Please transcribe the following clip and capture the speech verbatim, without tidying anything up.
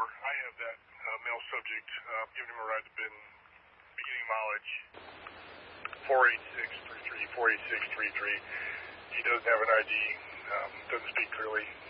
I have that uh, male subject, uh, giving him a ride to Ben, beginning mileage four eight six three three, four eight six three three. He doesn't have an I D, um, doesn't speak clearly.